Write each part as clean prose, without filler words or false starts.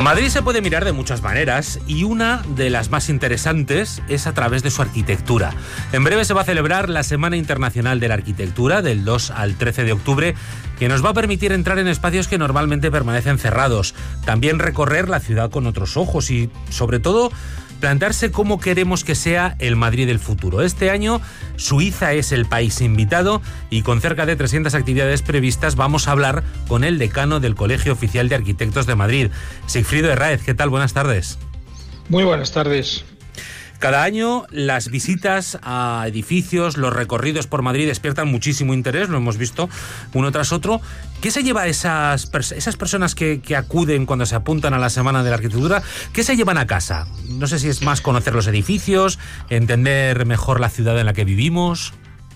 Madrid se puede mirar de muchas maneras y una de las más interesantes es a través de su arquitectura. En breve se va a celebrar la Semana Internacional de la Arquitectura del 2 al 13 de octubre, que nos va a permitir entrar en espacios que normalmente permanecen cerrados, también recorrer la ciudad con otros ojos y, sobre todo, plantearse cómo queremos que sea el Madrid del futuro. Este año Suiza es el país invitado y con cerca de 300 actividades previstas vamos a hablar con el decano del Colegio Oficial de Arquitectos de Madrid, Sigfrido Herráez. ¿Qué tal? Buenas tardes. Muy buenas tardes. Cada año las visitas a edificios, los recorridos por Madrid despiertan muchísimo interés, lo hemos visto uno tras otro. ¿Qué se lleva a esas personas que acuden cuando se apuntan a la Semana de la Arquitectura? ¿Qué se llevan a casa? No sé si es más conocer los edificios, entender mejor la ciudad en la que vivimos.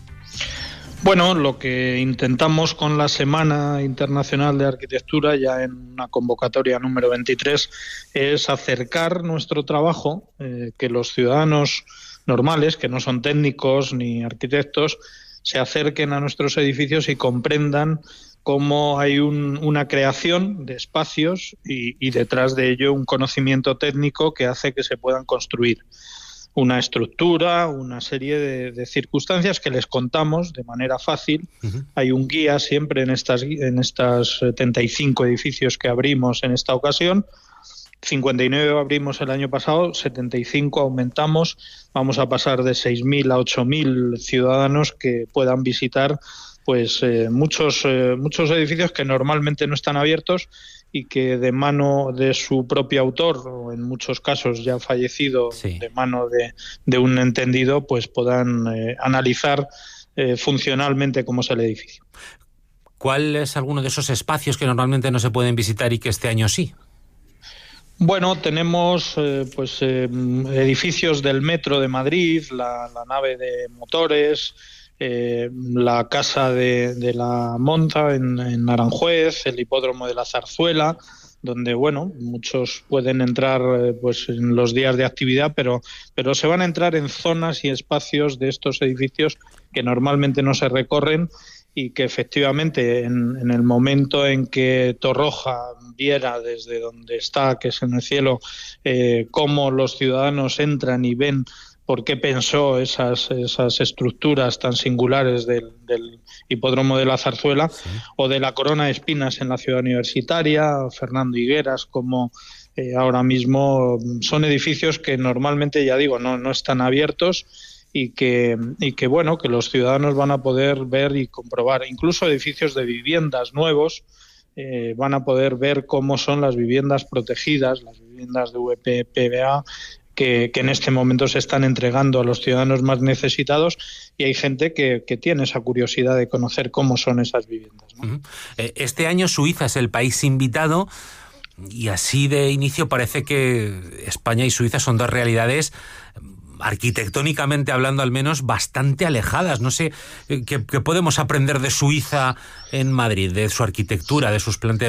Bueno, lo que intentamos con la Semana Internacional de Arquitectura, ya en una convocatoria número 23, es acercar nuestro trabajo, que los ciudadanos normales, que no son técnicos ni arquitectos, se acerquen a nuestros edificios y comprendan cómo hay una creación de espacios y detrás de ello un conocimiento técnico que hace que se puedan construir una estructura, una serie de circunstancias que les contamos de manera fácil. Uh-huh. Hay un guía siempre en estas 75 edificios que abrimos en esta ocasión. 59 abrimos el año pasado, 75 aumentamos. Vamos a pasar de 6.000 a 8.000 ciudadanos que puedan visitar muchos edificios que normalmente no están abiertos y que de mano de su propio autor, o en muchos casos ya fallecido, sí, de mano de un entendido, pues puedan analizar funcionalmente cómo es el edificio. ¿Cuál es alguno de esos espacios que normalmente no se pueden visitar y que este año sí? Bueno, tenemos edificios del Metro de Madrid, la nave de motores, la Casa de la Monta en Aranjuez, el Hipódromo de la Zarzuela, donde muchos pueden entrar en los días de actividad, pero se van a entrar en zonas y espacios de estos edificios que normalmente no se recorren y que efectivamente en el momento en que Torroja viera desde donde está, que es en el cielo, cómo los ciudadanos entran y ven por qué pensó esas estructuras tan singulares del Hipódromo de la Zarzuela, sí, o de la Corona de Espinas en la Ciudad Universitaria, Fernando Higueras, como ahora mismo son edificios que normalmente, ya digo, no están abiertos y que los ciudadanos van a poder ver y comprobar. Incluso edificios de viviendas nuevos van a poder ver cómo son las viviendas protegidas, las viviendas de VPPA, que en este momento se están entregando a los ciudadanos más necesitados, y hay gente que tiene esa curiosidad de conocer cómo son esas viviendas, ¿no? Uh-huh. Este año Suiza es el país invitado y así de inicio parece que España y Suiza son dos realidades, arquitectónicamente hablando al menos, bastante alejadas. No sé qué podemos aprender de Suiza en Madrid, de su arquitectura, de sus planteamientos.